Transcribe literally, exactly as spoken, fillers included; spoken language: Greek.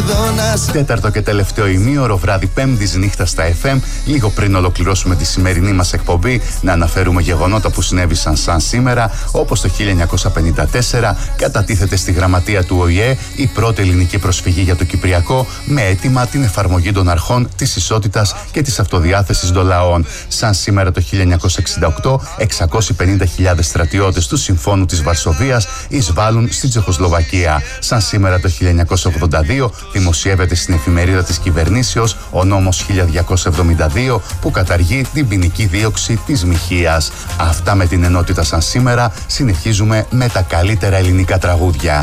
Μαραδόνας. Τέταρτο και τελευταίο ημίωρο, βράδυ Πέμπτης νύχτα στα εφ εμ. Λίγο πριν ολοκληρώσουμε τη σημερινή μας εκπομπή, να αναφέρουμε γεγονότα που συνέβησαν σαν σήμερα, όπως το χίλια εννιακόσια πενήντα τέσσερα κατατίθεται στη γραμματεία του Ο Η Ε η πρώτη ελληνική προσφυγή για το Κυπριακό, με αίτημα την εφαρμογή των αρχών της ισότητας και της αυτοδιάθεσης των λαών. Σαν σήμερα το χίλια εννιακόσια εξήντα οκτώ, εξακόσιοι πενήντα χιλιάδες στρατιώτες του Συμφώνου της Βαρσοβίας εισβάλλουν στην Τσεχοσλοβακία. Σαν σήμερα το χίλια εννιακόσια ογδόντα δύο δημοσιεύεται στην εφημερίδα της κυβερνήσεως ο νόμος χίλια διακόσια εβδομήντα δύο που καταργεί την ποινική δίωξη της μοιχείας. Αυτά με την ενότητα σαν σήμερα. Συνεχίζουμε με τα καλύτερα ελληνικά τραγούδια.